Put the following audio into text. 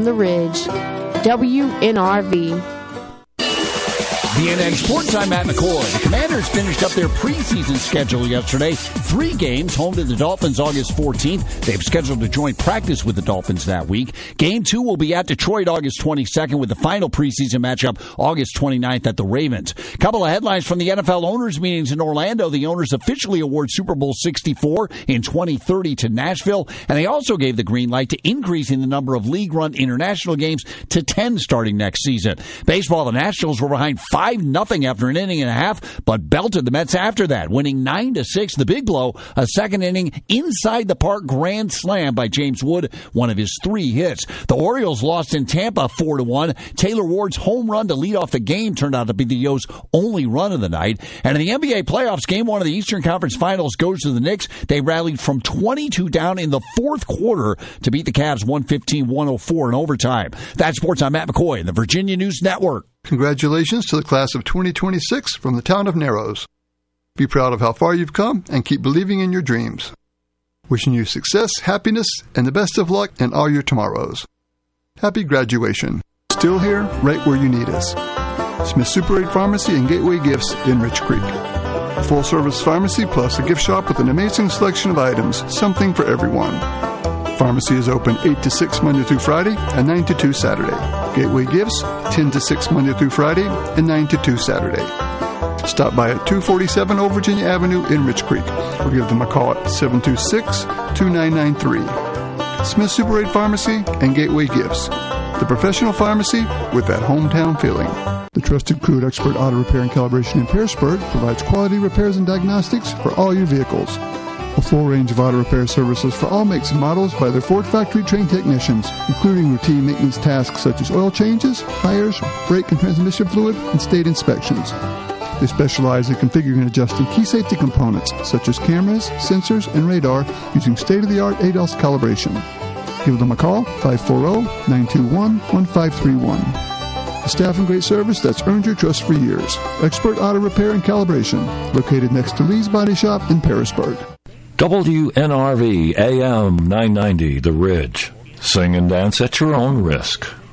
the Ridge. WNRV. BNN Sports, I'm Matt McCoy. The Commanders finished up their preseason schedule yesterday. 3 games, home to the Dolphins August 14th. They've scheduled to joint practice with the Dolphins that week. Game 2 will be at Detroit August 22nd with the final preseason matchup August 29th at the Ravens. Couple of headlines from the NFL owners' meetings in Orlando. The owners officially award Super Bowl 64 in 2030 to Nashville, and they also gave the green light to increasing the number of league-run international games to 10 starting next season. Baseball, the Nationals were behind 5-0 after an inning and a half, but belted the Mets after that, winning 9-6. The big blow, a second inning inside the park grand slam by James Wood, one of his 3 hits. The Orioles lost in Tampa 4-1. Taylor Ward's home run to lead off the game turned out to be the O's only run of the night. And in the NBA playoffs, game 1 of the Eastern Conference Finals goes to the Knicks. They rallied from 22 down in the fourth quarter to beat the Cavs 115-104 in overtime. That's Sports. I'm Matt McCoy, the Virginia News Network. Congratulations to the class of 2026 from the town of Narrows. Be proud of how far you've come and keep believing in your dreams. Wishing you success, happiness, and the best of luck in all your tomorrows. Happy graduation. Still here, right where you need us. Smith Super 8 Pharmacy and Gateway Gifts in Rich Creek. A full-service pharmacy plus a gift shop with an amazing selection of items, something for everyone. Pharmacy is open 8 to 6 Monday through Friday and 9 to 2 Saturday. Gateway Gifts, 10 to 6 Monday through Friday and 9 to 2 Saturday. Stop by at 247 Old Virginia Avenue in Rich Creek or give them a call at 726-2993. Smith Super 8 Pharmacy and Gateway Gifts, the professional pharmacy with that hometown feeling. The trusted crew at Expert Auto Repair and Calibration in Pearisburg provides quality repairs and diagnostics for all your vehicles. A full range of auto repair services for all makes and models by their Ford factory-trained technicians, including routine maintenance tasks such as oil changes, tires, brake and transmission fluid, and state inspections. They specialize in configuring and adjusting key safety components such as cameras, sensors, and radar using state-of-the-art ADAS calibration. Give them a call, 540-921-1531. The staff and great service that's earned your trust for years. Expert Auto Repair and Calibration, located next to Lee's Body Shop in Pearisburg. WNRV AM 990, The Ridge. Sing and dance at your own risk.